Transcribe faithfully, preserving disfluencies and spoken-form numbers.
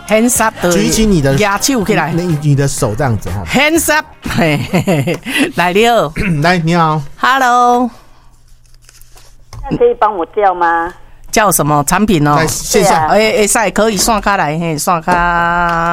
hands up 的， 举起你的牙手起来， 你你的手这样子哈。 hands up， 嘿嘿嘿，来你好， 来你好 ，hello， 那可以帮我叫吗？ 叫什么产品哦？ 来线上， 哎哎，赛可以刷卡来，嘿，刷卡。